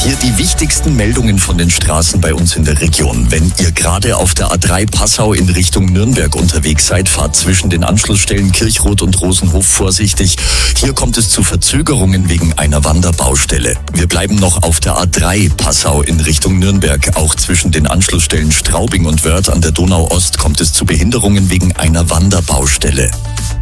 Hier die wichtigsten Meldungen von den Straßen bei uns in der Region. Wenn ihr gerade auf der A3 Passau in Richtung Nürnberg unterwegs seid, fahrt zwischen den Anschlussstellen Kirchroth und Rosenhof vorsichtig. Hier kommt es zu Verzögerungen wegen einer Wanderbaustelle. Wir bleiben noch auf der A3 Passau in Richtung Nürnberg. Auch zwischen den Anschlussstellen Straubing und Wörth an der Donau Ost kommt es zu Behinderungen wegen einer Wanderbaustelle.